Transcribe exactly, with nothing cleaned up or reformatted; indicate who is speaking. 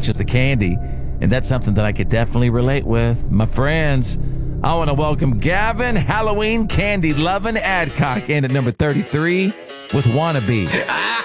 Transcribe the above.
Speaker 1: much as the candy. And that's something that I could definitely relate with. My friends, I want to welcome Gavin Halloween Candy Lovin' Adcock in at number thirty-three with Wannabe.